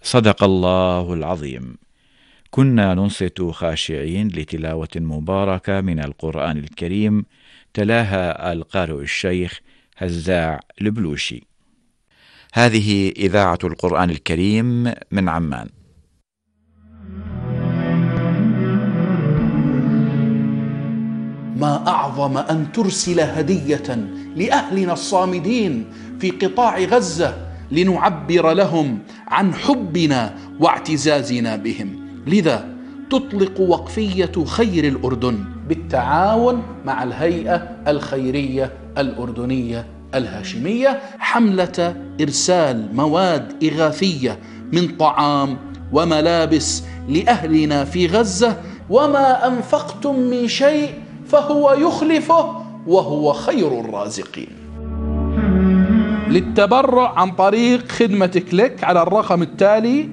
صدق الله العظيم. كنا ننصت خاشعين لتلاوة مباركة من القرآن الكريم، تلاها القارئ الشيخ هزاع البلوشي. هذه إذاعة القرآن الكريم من عمان. ما أعظم أن ترسل هدية لأهلنا الصامدين في قطاع غزة لنعبر لهم عن حبنا واعتزازنا بهم. لذا تطلق وقفية خير الأردن بالتعاون مع الهيئة الخيرية الأردنية الهاشمية حملة إرسال مواد إغاثية من طعام وملابس لأهلنا في غزة، وما أنفقتم من شيء فهو يخلفه وهو خير الرازقين. للتبرع عن طريق خدمة كليك على الرقم التالي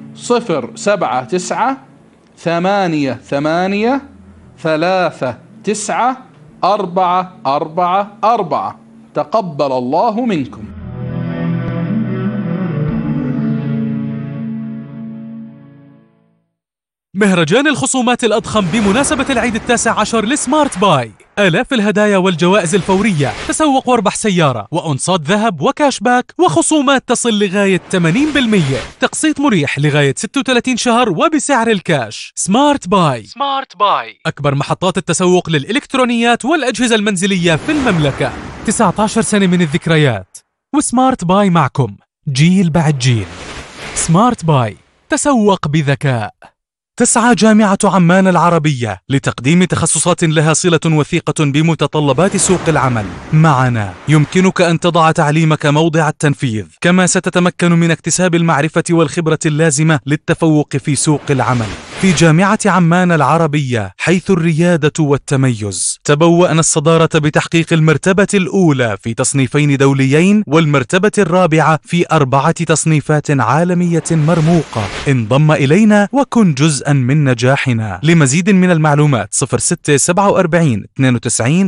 07938394444. تقبل الله منكم. مهرجان الخصومات الأضخم بمناسبة العيد 19 لسمارت باي، آلاف الهدايا والجوائز الفورية، تسوق واربح سيارة وأنصات ذهب وكاش باك وخصومات تصل لغاية 80%، تقسيط مريح لغاية 36 شهر وبسعر الكاش. سمارت باي أكبر محطات التسوق للإلكترونيات والأجهزة المنزلية في المملكة. 19 سنة من الذكريات، وسمارت باي معكم جيل بعد جيل. سمارت باي، تسوق بذكاء. تسعى جامعة عمان العربية لتقديم تخصصات لها صلة وثيقة بمتطلبات سوق العمل. معنا يمكنك أن تضع تعليمك موضع التنفيذ، كما ستتمكن من اكتساب المعرفة والخبرة اللازمة للتفوق في سوق العمل. في جامعة عمان العربية، حيث الريادة والتميز، تبوأنا الصدارة بتحقيق المرتبة الأولى في تصنيفين دوليين والمرتبة الرابعة في 4 تصنيفات عالمية مرموقة. انضم إلينا وكن جزءا من نجاحنا. لمزيد من المعلومات 0647 92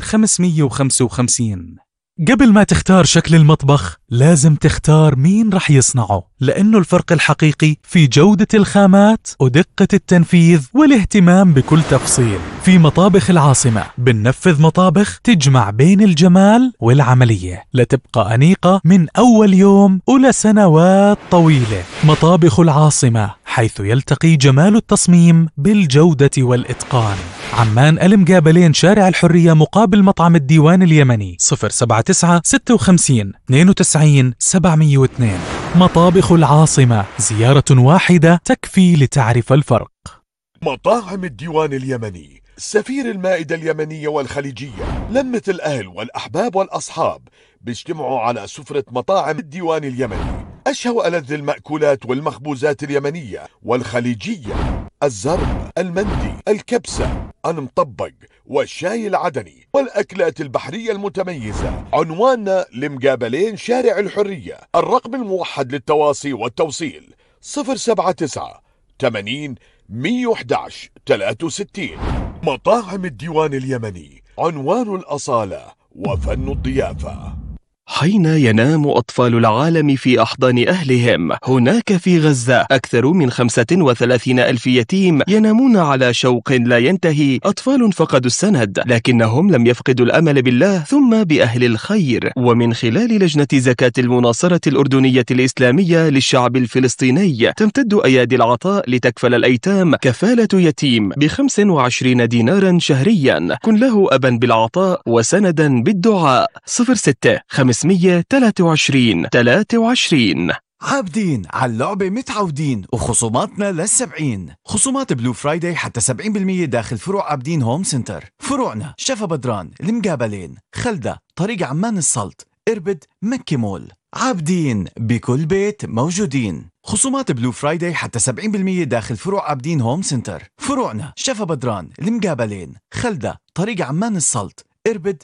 555. قبل ما تختار شكل المطبخ لازم تختار مين رح يصنعه، لأنه الفرق الحقيقي في جودة الخامات ودقة التنفيذ والاهتمام بكل تفصيل. في مطابخ العاصمة بننفذ مطابخ تجمع بين الجمال والعملية لتبقى أنيقة من أول يوم ولسنوات طويلة. مطابخ العاصمة، حيث يلتقي جمال التصميم بالجودة والإتقان. عمان المقابلين، شارع الحرية مقابل مطعم الديوان اليمني. 079 56 92 702. مطابخ العاصمة، زيارة واحدة تكفي لتعرف الفرق. مطاعم الديوان اليمني، سفير المائدة اليمنية والخليجية، لمة الأهل والأحباب والأصحاب بيجتمعوا على سفرة مطاعم الديوان اليمني. أشهى وألذ المأكولات والمخبوزات اليمنية والخليجية: الزرب، المندي، الكبسة، المطبق، والشاي العدني، والأكلات البحرية المتميزة. عنواننا لمقابلين شارع الحرية. الرقم الموحد للتواصي والتوصيل 079 80 111 63. مطاعم الديوان اليمني، عنوان الأصالة وفن الضيافة. حين ينام أطفال العالم في أحضان أهلهم، هناك في غزة أكثر من 35 ألف يتيم ينامون على شوق لا ينتهي. أطفال فقدوا السند، لكنهم لم يفقدوا الأمل بالله ثم بأهل الخير. ومن خلال لجنة زكاة المناصرة الأردنية الإسلامية للشعب الفلسطيني، تمتد أيادي العطاء لتكفل الأيتام كفالة يتيم ب25 دينارا شهريا. كن له أبا بالعطاء وسندا بالدعاء. 06 523 23. عابدين على اللعبة متعودين، وخصوماتنا لل70. خصومات بلو فرايداي حتى 70% داخل فروع عابدين هوم سنتر. فروعنا شفا بدران، المقابلين، خلدة، طريق عمان السلط، إربد، مكي مول. عابدين بكل بيت موجودين. خصومات بلو فرايداي حتى 70% داخل فروع عابدين هوم سنتر. فروعنا شفا بدران، المقابلين، خلدة، طريق عمان السلط، إربد،